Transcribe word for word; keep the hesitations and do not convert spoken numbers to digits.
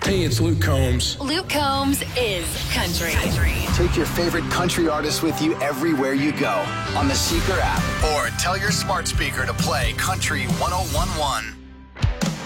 Hey, it's Luke Combs. Luke Combs is country. country. Take your favorite country artist with you everywhere you go on the Seeker app, or tell your smart speaker to play Country one oh one one.